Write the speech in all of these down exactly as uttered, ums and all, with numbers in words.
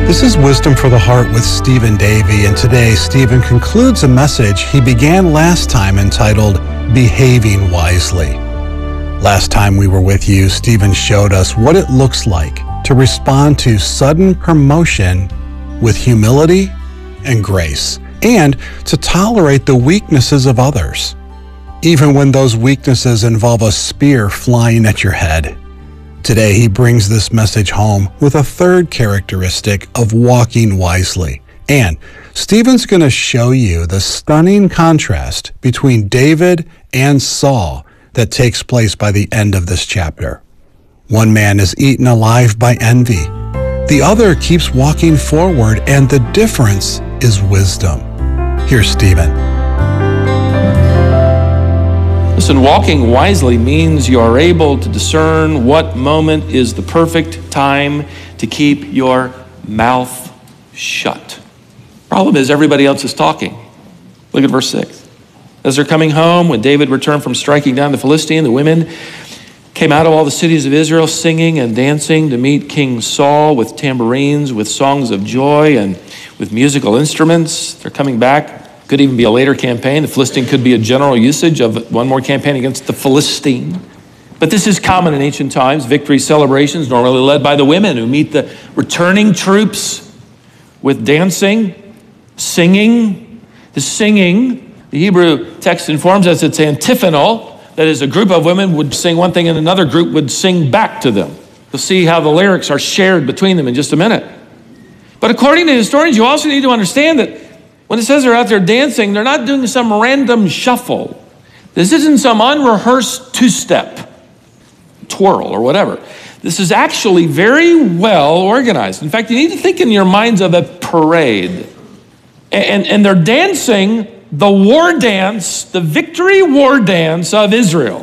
This is Wisdom for the Heart with Stephen Davey, and today Stephen concludes a message he began last time entitled Behaving Wisely. Last time we were with you, Stephen showed us what it looks like to respond to sudden promotion with humility and grace, and to tolerate the weaknesses of others, even when those weaknesses involve a spear flying at your head. Today, he brings this message home with a third characteristic of walking wisely. And Stephen's going to show you the stunning contrast between David and Saul that takes place by the end of this chapter. One man is eaten alive by envy. The other keeps walking forward, and the difference is wisdom. Here's Stephen. Listen, walking wisely means you are able to discern what moment is the perfect time to keep your mouth shut. Problem is, everybody else is talking. Look at verse six. As they're coming home, when David returned from striking down the Philistine, the women came out of all the cities of Israel singing and dancing to meet King Saul with tambourines, with songs of joy, and with musical instruments. They're coming back. Could even be a later campaign. The Philistine could be a general usage of one more campaign against the Philistine. But this is common in ancient times. Victory celebrations, normally led by the women who meet the returning troops with dancing, singing. The singing, the Hebrew text informs us it's antiphonal. That is, a group of women would sing one thing and another group would sing back to them. You'll see how the lyrics are shared between them in just a minute. But according to historians, you also need to understand that when it says they're out there dancing, they're not doing some random shuffle. This isn't some unrehearsed two-step, twirl, or whatever. This is actually very well organized. In fact, you need to think in your minds of a parade. And, and they're dancing the war dance, the victory war dance of Israel.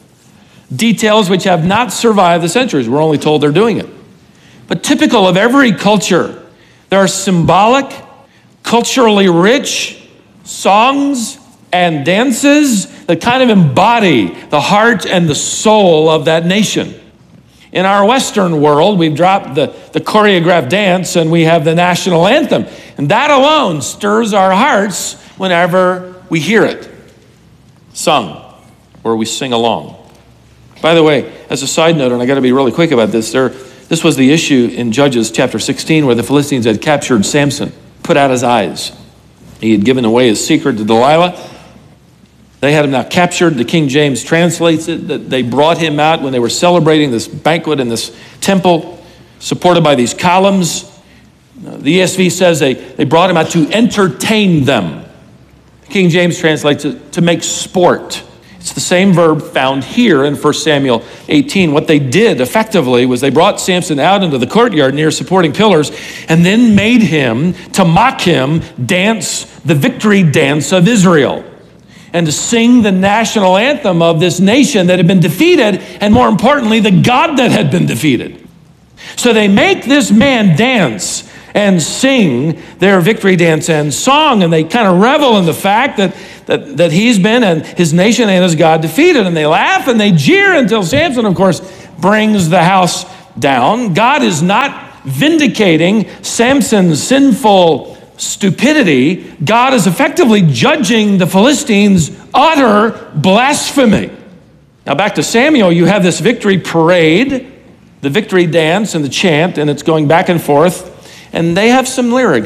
Details which have not survived the centuries. We're only told they're doing it. But typical of every culture, there are symbolic, culturally rich songs and dances that kind of embody the heart and the soul of that nation. In our Western world, we've dropped the, the choreographed dance and we have the national anthem. And that alone stirs our hearts whenever we hear it sung or we sing along. By the way, as a side note, and I got to be really quick about this, there, this was the issue in Judges chapter sixteen where the Philistines had captured Samson, put out his eyes. He had given away his secret to Delilah. They had him now captured. The King James translates it that they brought him out when they were celebrating this banquet in this temple, supported by these columns. The E S V says they, they brought him out to entertain them. The King James translates it to make sport. It's the same verb found here in First Samuel eighteen. What they did effectively was they brought Samson out into the courtyard near supporting pillars and then made him, to mock him, dance the victory dance of Israel and to sing the national anthem of this nation that had been defeated, and more importantly, the God that had been defeated. So they make this man dance and sing their victory dance and song, and they kind of revel in the fact that, that, that he's been and his nation and his God defeated, and they laugh and they jeer until Samson, of course, brings the house down. God is not vindicating Samson's sinful stupidity. God is effectively judging the Philistines' utter blasphemy. Now back to Samuel, you have this victory parade, the victory dance and the chant, and it's going back and forth. And they have some lyrics.